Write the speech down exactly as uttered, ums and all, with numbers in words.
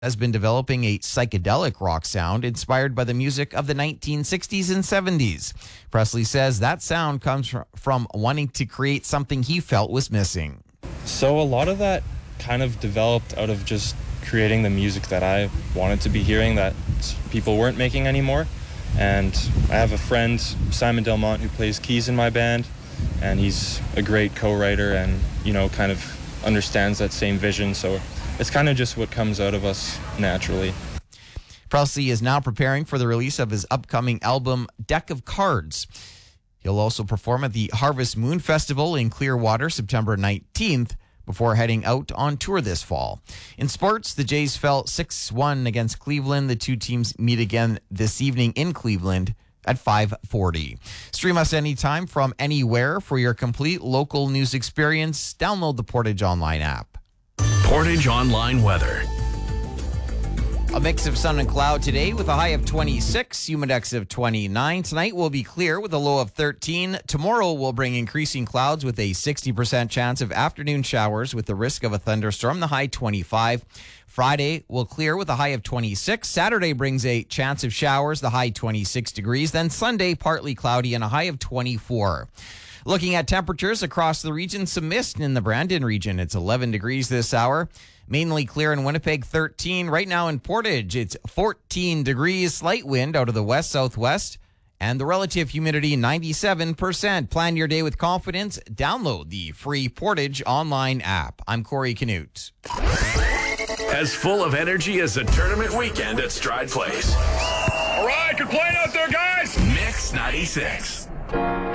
has been developing a psychedelic rock sound inspired by the music of the nineteen sixties and seventies. Presley says that sound comes fr- from wanting to create something he felt was missing. So a lot of that kind of developed out of just creating the music that I wanted to be hearing that people weren't making anymore. And I have a friend, Simon Delmont, who plays keys in my band, and he's a great co-writer and, you know, kind of understands that same vision. So it's kind of just what comes out of us naturally. Presley is now preparing for the release of his upcoming album, Deck of Cards. He'll also perform at the Harvest Moon Festival in Clearwater September nineteenth before heading out on tour this fall. In sports, the Jays fell six one against Cleveland. The two teams meet again this evening in Cleveland at five forty. Stream us anytime from anywhere for your complete local news experience. Download the Portage Online app. Portage Online weather. A mix of sun and cloud today with a high of twenty-six, humidex of twenty-nine. Tonight will be clear with a low of thirteen. Tomorrow will bring increasing clouds with a sixty percent chance of afternoon showers with the risk of a thunderstorm, the high twenty-five. Friday will clear with a high of twenty-six. Saturday brings a chance of showers, the high twenty-six degrees. Then Sunday, partly cloudy and a high of twenty-four. Looking at temperatures across the region, some mist in the Brandon region. It's eleven degrees this hour. Mainly clear in Winnipeg, thirteen. Right now in Portage, it's fourteen degrees. Slight wind out of the west-southwest. And the relative humidity, ninety-seven percent. Plan your day with confidence. Download the free Portage Online app. I'm Corey Canute. As full of energy as a tournament weekend at Stride Place. All right, good playing out there, guys. Mix ninety-six.